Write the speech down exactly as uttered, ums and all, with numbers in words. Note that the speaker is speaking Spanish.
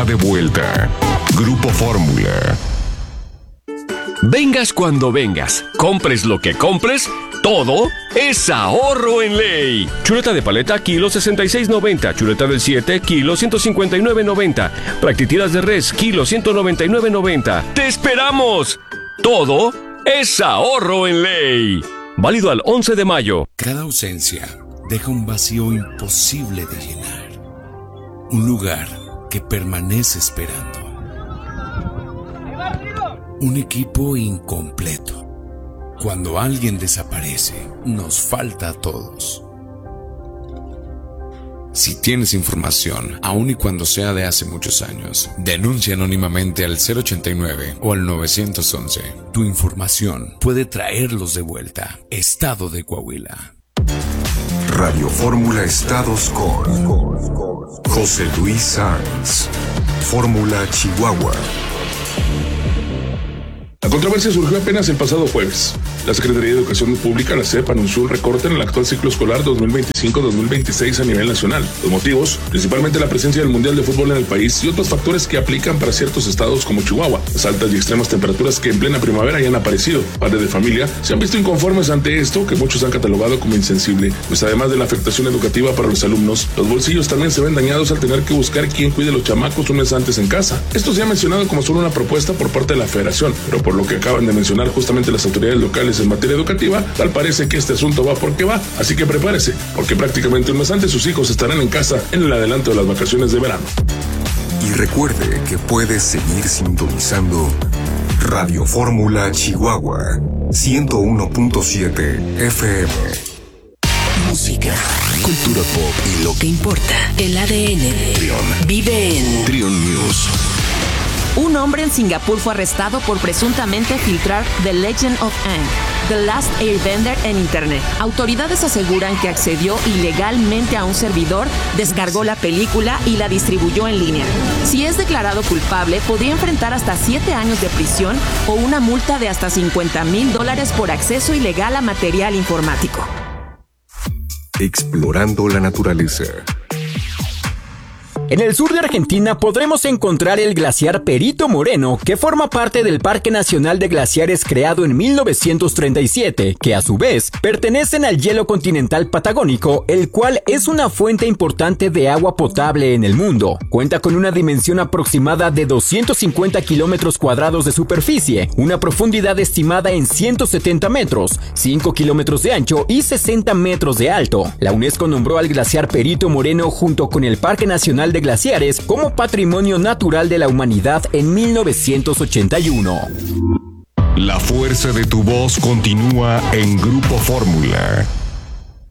está de vuelta. Grupo Fórmula. Vengas cuando vengas, compres lo que compres, todo es ahorro en ley. Chuleta de paleta, kilo sesenta y seis noventa. Chuleta del siete, kilo ciento cincuenta y nueve noventa. Practitiras de res, kilo ciento noventa y nueve noventa. ¡Te esperamos! Todo es ahorro en ley. Válido al once de mayo. Cada ausencia deja un vacío imposible de llenar. Un lugar que permanece esperando. Un equipo incompleto. Cuando alguien desaparece, nos falta a todos. Si tienes información, aun y cuando sea de hace muchos años, denuncia anónimamente al cero ochenta y nueve o al nueve once. Tu información puede traerlos de vuelta. Estado de Coahuila. Radio Fórmula Estados con José Luis Sanz. Fórmula Chihuahua. La controversia surgió apenas el pasado jueves. La Secretaría de Educación Pública, la S E P, anunció un recorte en el actual ciclo escolar dos mil veinticinco dos mil veintiséis a nivel nacional. Los motivos, principalmente la presencia del Mundial de Fútbol en el país y otros factores que aplican para ciertos estados como Chihuahua. Las altas y extremas temperaturas que en plena primavera ya han aparecido. Padres de familia se han visto inconformes ante esto, que muchos han catalogado como insensible, pues además de la afectación educativa para los alumnos, los bolsillos también se ven dañados al tener que buscar quién cuide a los chamacos un mes antes en casa. Esto se ha mencionado como solo una propuesta por parte de la Federación, pero por lo que acaban de mencionar justamente las autoridades locales en materia educativa, tal parece que este asunto va porque va, así que prepárese, porque prácticamente un mes antes sus hijos estarán en casa en el adelanto de las vacaciones de verano. Y recuerde que puede seguir sintonizando Radio Fórmula Chihuahua ciento uno punto siete F M. Música, cultura pop y lo que importa. El A D N Trion. Vive en Trion News. Un hombre en Singapur fue arrestado por presuntamente filtrar The Legend of Aang, The Last Airbender en Internet. Autoridades aseguran que accedió ilegalmente a un servidor, descargó la película y la distribuyó en línea. Si es declarado culpable, podría enfrentar hasta siete años de prisión o una multa de hasta cincuenta mil dólares por acceso ilegal a material informático. Explorando la naturaleza. En el sur de Argentina podremos encontrar el glaciar Perito Moreno, que forma parte del Parque Nacional de Glaciares creado en mil novecientos treinta y siete, que a su vez pertenecen al hielo continental patagónico, el cual es una fuente importante de agua potable en el mundo. Cuenta con una dimensión aproximada de doscientos cincuenta kilómetros cuadrados de superficie, una profundidad estimada en ciento setenta metros, cinco kilómetros de ancho y sesenta metros de alto. La UNESCO nombró al glaciar Perito Moreno junto con el Parque Nacional de Glaciares como Patrimonio Natural de la Humanidad en mil novecientos ochenta y uno. La fuerza de tu voz continúa en Grupo Fórmula.